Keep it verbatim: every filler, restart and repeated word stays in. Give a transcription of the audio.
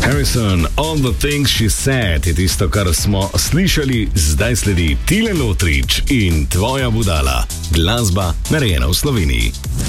Harrison, All the Things She Said je tisto, kar smo slišali, zdaj sledi Tilen Lotrič in Tvoja budala. Glasba narejena v Sloveniji.